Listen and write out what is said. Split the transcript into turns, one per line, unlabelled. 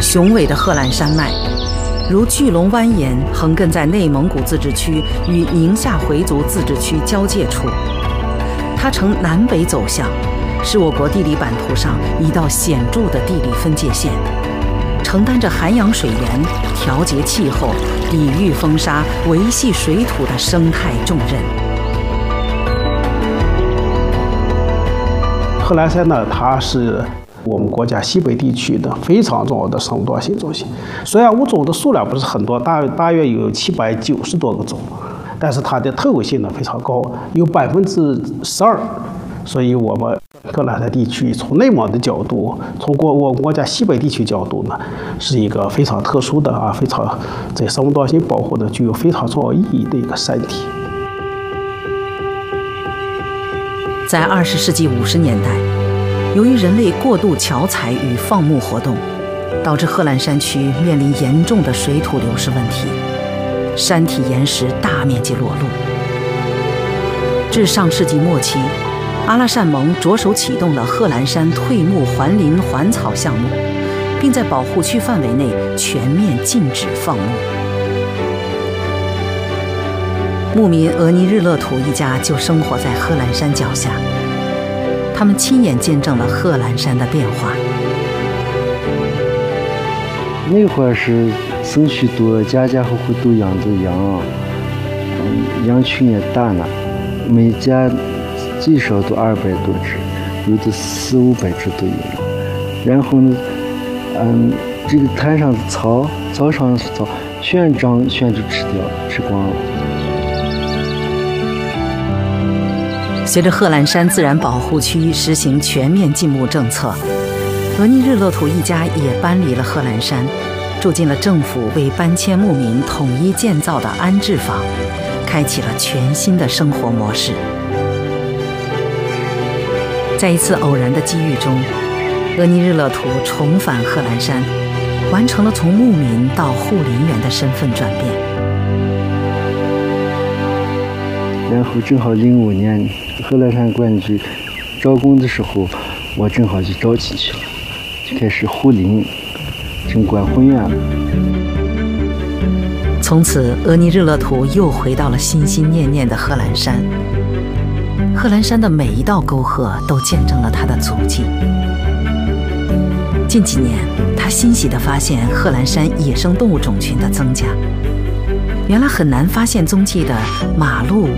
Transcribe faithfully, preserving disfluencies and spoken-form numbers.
雄伟的贺兰山脉，如巨龙蜿蜒，横亘在内蒙古自治区与宁夏回族自治区交界处。它呈南北走向，是我国地理版图上一道显著的地理分界线，承担着涵养水源、调节气候、抵御风沙、维系水土的生态重任。
贺兰山呢，它是我们国家西北地区的非常重要的生物多样性中心。虽然物种的数量不是很多，大大约有七百九十多个种，但是它的特有性呢非常高，有百分之十二。所以，我们贺兰山地区从内蒙的角度，从国我们国家西北地区角度呢，是一个非常特殊的啊，非常在生物多样性保护的具有非常重要意义的一个山体。
在二十世纪五十年代，由于人类过度樵采与放牧活动，导致贺兰山区面临严重的水土流失问题，山体岩石大面积裸露。至上世纪末期，阿拉善盟着手启动了贺兰山退牧还林还草项目，并在保护区范围内全面禁止放牧。牧民额尼日勒图一家就生活在贺兰山脚下，他们亲眼见证了贺兰山的变化。
那会儿是生许多，家家户户都养着羊，嗯，羊群也大呢，每家最少都二百多只，有的四五百只都有。然后呢，嗯，这个滩上的草，草上的草，全长全就吃掉，吃光了。
随着贺兰山自然保护区实行全面禁牧政策，额尼日勒图一家也搬离了贺兰山，住进了政府为搬迁牧民统一建造的安置房，开启了全新的生活模式。在一次偶然的机遇中，额尼日勒图重返贺兰山，完成了从牧民到护林员的身份转变。
然后正好零五年贺兰山管理局招工的时候，我正好就招进去了，就开始护林，正管护院了。
从此，额尼日勒图又回到了心心念念的贺兰山。贺兰山的每一道沟壑都见证了他的足迹。近几年，他欣喜地发现贺兰山野生动物种群的增加。原来很难发现踪迹的马鹿、